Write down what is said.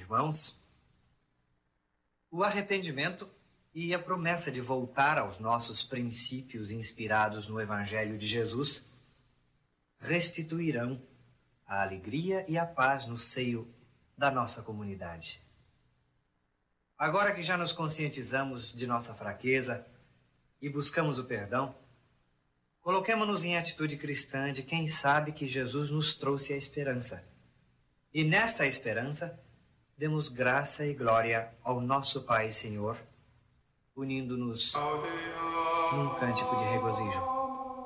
Irmãos, o arrependimento e a promessa de voltar aos nossos princípios inspirados no Evangelho de Jesus restituirão a alegria e a paz no seio da nossa comunidade. Agora que já nos conscientizamos de nossa fraqueza e buscamos o perdão, coloquemo-nos em atitude cristã de quem sabe que Jesus nos trouxe a esperança. E nesta esperança, demos graça e glória ao nosso Pai e Senhor, unindo-nos num cântico de regozijo.